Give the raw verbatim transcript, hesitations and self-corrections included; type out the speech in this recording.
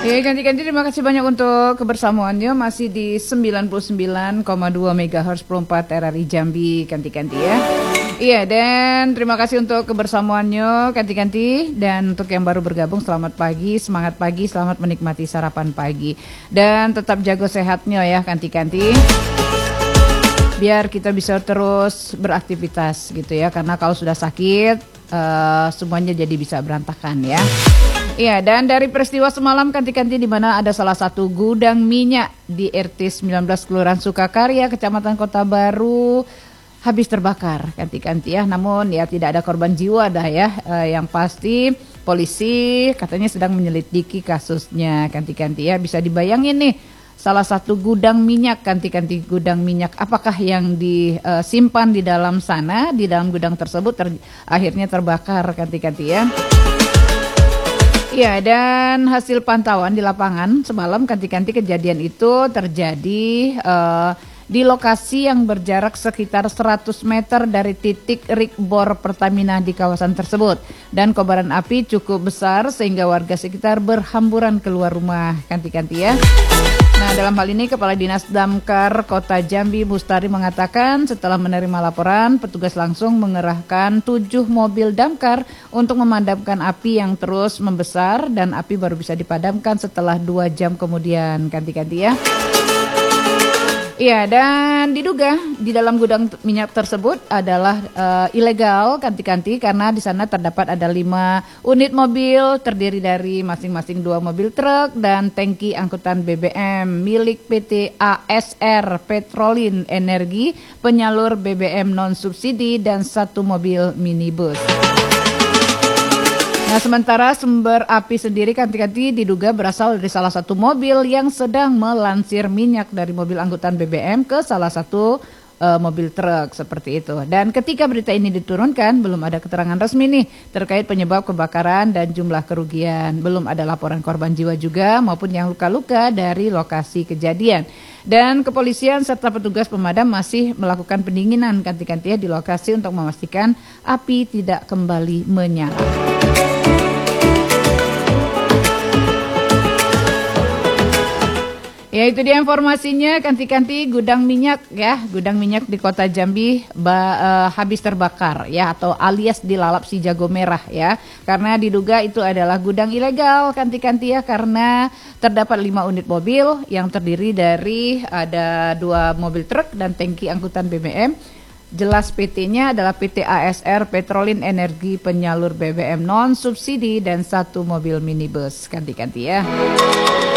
Ya, ganti-ganti terima kasih banyak untuk kebersamaannya masih di sembilan puluh sembilan koma dua megahertz per empat R R I Jambi, ganti-ganti ya. Iya, dan terima kasih untuk kebersamaannya ganti-ganti, dan untuk yang baru bergabung selamat pagi, semangat pagi, selamat menikmati sarapan pagi, dan tetap jaga sehatnya ya ganti-ganti. Biar kita bisa terus beraktivitas gitu ya, karena kalau sudah sakit uh, semuanya jadi bisa berantakan ya. Iya, dan dari peristiwa semalam ganti-ganti di mana ada salah satu gudang minyak di R T sembilan belas Kelurahan Sukakarya, Kecamatan Kota Baru habis terbakar ganti-ganti ya. Namun ya tidak ada korban jiwa dah ya. E, yang pasti polisi katanya sedang menyelidiki kasusnya ganti-ganti ya. Bisa dibayangin nih, salah satu gudang minyak, ganti-ganti gudang minyak, apakah yang disimpan di dalam sana, di dalam gudang tersebut ter, akhirnya terbakar ganti-ganti ya. Ya, dan hasil pantauan di lapangan semalam ganti-ganti kejadian itu terjadi uh, di lokasi yang berjarak sekitar seratus meter dari titik rig bor Pertamina di kawasan tersebut. Dan kobaran api cukup besar sehingga warga sekitar berhamburan keluar rumah ganti-ganti ya. Nah, dalam hal ini Kepala Dinas Damkar Kota Jambi Mustari mengatakan setelah menerima laporan, petugas langsung mengerahkan tujuh mobil damkar untuk memadamkan api yang terus membesar, dan api baru bisa dipadamkan setelah dua jam kemudian ganti-ganti ya. Iya, dan diduga di dalam gudang minyak tersebut adalah uh, ilegal ganti-ganti karena di sana terdapat ada lima unit mobil terdiri dari masing-masing dua mobil truk dan tangki angkutan B B M milik P T A S R Petrolin Energi penyalur B B M non subsidi dan satu mobil minibus. Nah, sementara sumber api sendiri ganti-ganti diduga berasal dari salah satu mobil yang sedang melansir minyak dari mobil angkutan B B M ke salah satu uh, mobil truk seperti itu. Dan ketika berita ini diturunkan, belum ada keterangan resmi nih terkait penyebab kebakaran dan jumlah kerugian. Belum ada laporan korban jiwa juga maupun yang luka-luka dari lokasi kejadian. Dan kepolisian serta petugas pemadam masih melakukan pendinginan ganti-ganti di lokasi untuk memastikan api tidak kembali menyala. Ya, itu dia informasinya ganti-ganti gudang minyak ya, gudang minyak di Kota Jambi ba, uh, habis terbakar ya, atau alias dilalap si jago merah ya, karena diduga itu adalah gudang ilegal ganti-ganti ya, karena terdapat lima unit mobil yang terdiri dari ada dua mobil truk dan tangki angkutan B B M. Jelas P T-nya adalah P T A S R Petrolin Energi penyalur B B M non subsidi dan satu mobil minibus ganti-ganti ya.